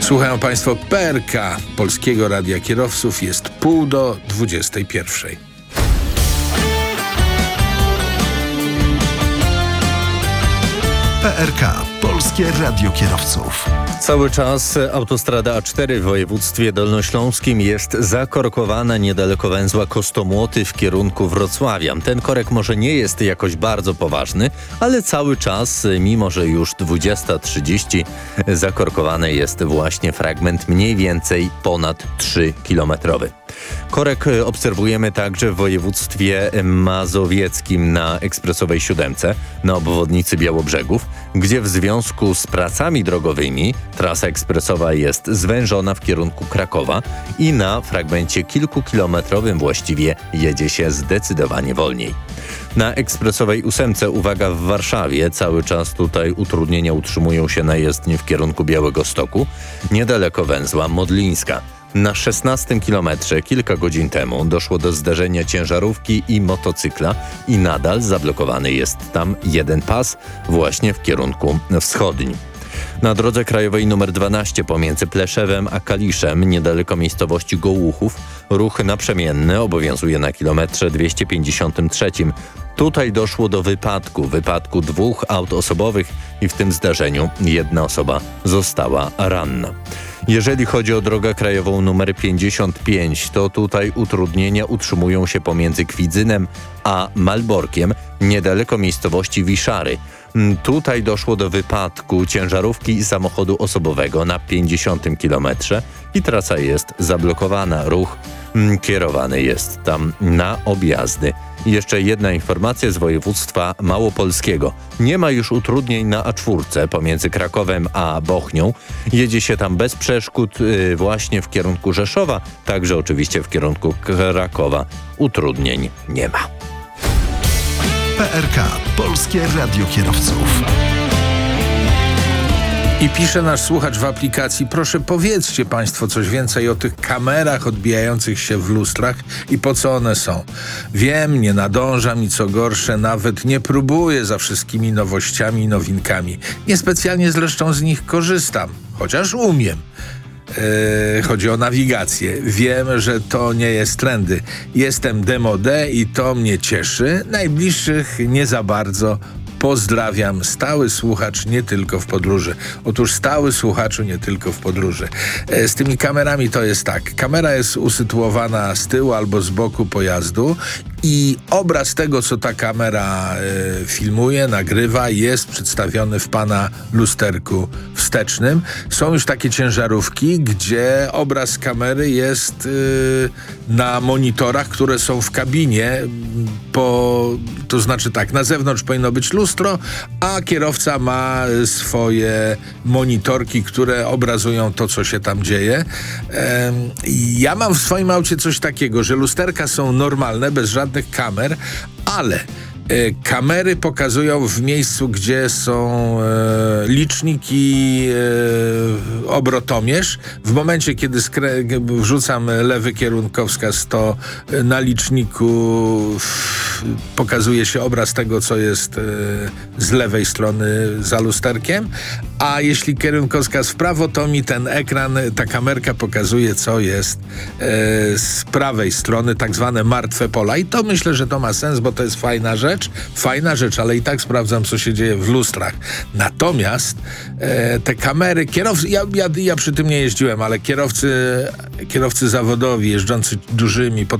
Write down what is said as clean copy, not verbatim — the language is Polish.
Słuchają Państwo PRK, Polskiego Radia Kierowców. Jest 9:30. PRK, Polskie Radio Kierowców. Cały czas autostrada A4 w województwie dolnośląskim jest zakorkowana niedaleko węzła Kostomłoty w kierunku Wrocławia. Ten korek może nie jest jakoś bardzo poważny, ale cały czas, mimo że już 20:30, zakorkowany jest właśnie fragment mniej więcej ponad 3-kilometrowy. Korek obserwujemy także w województwie mazowieckim na ekspresowej 7 na obwodnicy Białobrzegów, gdzie w związku z pracami drogowymi trasa ekspresowa jest zwężona w kierunku Krakowa i na fragmencie kilkukilometrowym właściwie jedzie się zdecydowanie wolniej. Na ekspresowej 8 uwaga w Warszawie, cały czas tutaj utrudnienia utrzymują się na jezdni w kierunku Białegostoku, niedaleko węzła Modlińska. Na 16 kilometrze kilka godzin temu doszło do zderzenia ciężarówki i motocykla i nadal zablokowany jest tam jeden pas właśnie w kierunku wschodnim. Na drodze krajowej nr 12 pomiędzy Pleszewem a Kaliszem, niedaleko miejscowości Gołuchów, ruch naprzemienny obowiązuje na kilometrze 253. Tutaj doszło do wypadku dwóch aut osobowych i w tym zdarzeniu jedna osoba została ranna. Jeżeli chodzi o drogę krajową nr 55, to tutaj utrudnienia utrzymują się pomiędzy Kwidzynem a Malborkiem, niedaleko miejscowości Wiszary. Tutaj doszło do wypadku ciężarówki i samochodu osobowego na 50 kilometrze i trasa jest zablokowana. Ruch kierowany jest tam na objazdy. I jeszcze jedna informacja z województwa małopolskiego. Nie ma już utrudnień na A4 pomiędzy Krakowem a Bochnią. Jedzie się tam bez przeszkód właśnie w kierunku Rzeszowa, także oczywiście w kierunku Krakowa utrudnień nie ma. PRK, Polskie Radio Kierowców. I pisze nasz słuchacz w aplikacji: proszę powiedzcie Państwo coś więcej o tych kamerach odbijających się w lustrach i po co one są. Wiem, nie nadążam i co gorsze, nawet nie próbuję za wszystkimi nowościami i nowinkami. Niespecjalnie zresztą z nich korzystam, chociaż umiem. Chodzi o nawigację. Wiem, że to nie jest trendy. Jestem demode i to mnie cieszy. Najbliższych nie za bardzo. Pozdrawiam, stały słuchacz nie tylko w podróży. Otóż stały słuchaczu nie tylko w podróży. Z tymi kamerami to jest tak. Kamera jest usytuowana z tyłu albo z boku pojazdu i obraz tego, co ta kamera filmuje, nagrywa, jest przedstawiony w pana lusterku wstecznym. Są już takie ciężarówki, gdzie obraz kamery jest na monitorach, które są w kabinie. To znaczy tak, na zewnątrz powinno być lustro, a kierowca ma swoje monitorki, które obrazują to, co się tam dzieje. Ja mam w swoim aucie coś takiego, że lusterka są normalne, bez żadnych kamer, ale kamery pokazują w miejscu, gdzie są liczniki, obrotomierz. W momencie, kiedy wrzucam lewy kierunkowskaz, to na liczniku pokazuje się obraz tego, co jest z lewej strony za lusterkiem, a jeśli kierunkowskaz w prawo, to mi ten ekran, ta kamerka pokazuje, co jest z prawej strony, tak zwane martwe pola. I to myślę, że to ma sens, bo to jest fajna rzecz, ale i tak sprawdzam, co się dzieje w lustrach. Natomiast te kamery, ja przy tym nie jeździłem, ale kierowcy zawodowi, jeżdżący dużymi,